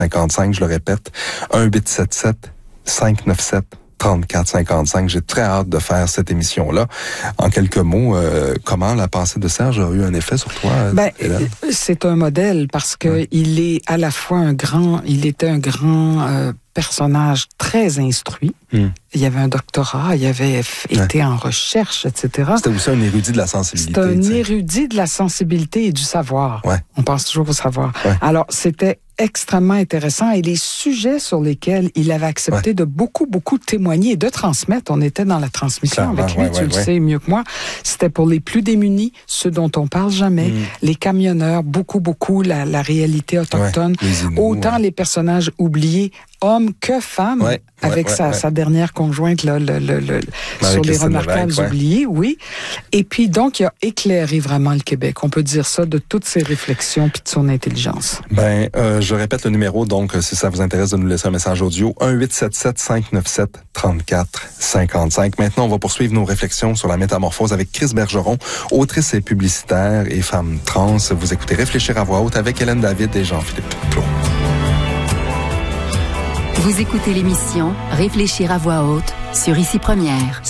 55, je le répète, 1-877-597-3455. J'ai très hâte de faire cette émission-là. En quelques mots, comment la pensée de Serge a eu un effet sur toi, Hélène? C'est un modèle parce que il est à la fois il était un grand personnage très instruit. Il y avait un doctorat, il avait été en recherche, etc. C'était aussi un érudit de la sensibilité. C'est un érudit de la sensibilité et du savoir. Ouais. On pense toujours au savoir. Ouais. Alors, c'était extrêmement intéressant et les sujets sur lesquels il avait accepté de beaucoup témoigner et de transmettre. On était dans la transmission avec lui, tu le sais mieux que moi. C'était pour les plus démunis, ceux dont on parle jamais, les camionneurs, beaucoup la réalité autochtone, les Inuits, autant les personnages oubliés, hommes que femmes, avec sa dernière conjointe là, sur les remarquables oubliés, Et puis donc il a éclairé vraiment le Québec. On peut dire ça de toutes ses réflexions puis de son intelligence. Je répète le numéro, donc si ça vous intéresse de nous laisser un message audio, 1-877-597-3455. Maintenant, on va poursuivre nos réflexions sur la métamorphose avec Chris Bergeron, autrice et publicitaire et femme trans. Vous écoutez Réfléchir à voix haute avec Hélène David et Jean-Philippe Plot. Vous écoutez l'émission Réfléchir à voix haute sur Ici Première.